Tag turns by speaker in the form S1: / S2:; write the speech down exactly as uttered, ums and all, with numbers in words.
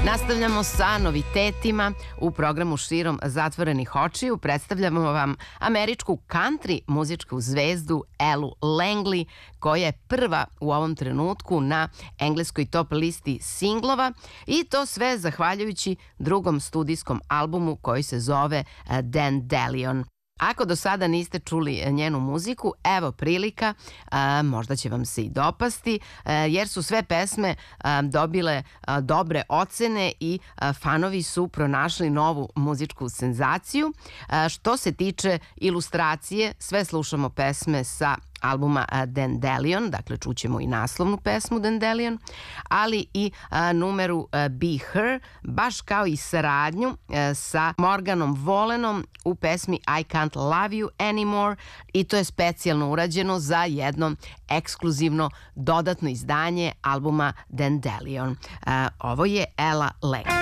S1: Nastavljamo sa novitetima u programu Širom zatvorenih očiju. Predstavljamo vam američku country muzičku zvezdu Elu Langley, koja je prva u ovom trenutku na engleskoj top listi singlova i to sve zahvaljujući drugom studijskom albumu koji se zove Dandelion. Ako do sada niste čuli njenu muziku, evo prilika, a, možda će vam se i dopasti, a, jer su sve pesme a, dobile a, dobre ocene i a, fanovi su pronašli novu muzičku senzaciju. A, što se tiče ilustracije, sve slušamo pesme sa albuma Dandelion, dakle čućemo i naslovnu pesmu Dandelion, ali i a, numeru a, Be Her, baš kao i saradnju a, sa Morganom Wallenom u pesmi I Can't Love You Anymore, i to je specijalno urađeno za jedno ekskluzivno dodatno izdanje albuma Dandelion. A, ovo je Ella Langley.